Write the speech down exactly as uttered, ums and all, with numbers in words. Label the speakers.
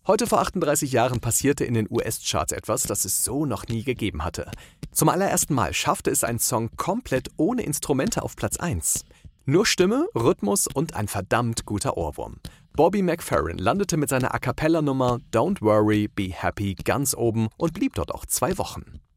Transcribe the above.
Speaker 1: Heute vor achtunddreißig Jahren passierte in den U S-Charts etwas, das es so noch nie gegeben hatte. Zum allerersten Mal schaffte es ein Song komplett ohne Instrumente auf Platz eins. Nur Stimme, Rhythmus und ein verdammt guter Ohrwurm. Bobby McFerrin landete mit seiner A-Cappella-Nummer Don't Worry, Be Happy ganz oben und blieb dort auch zwei Wochen.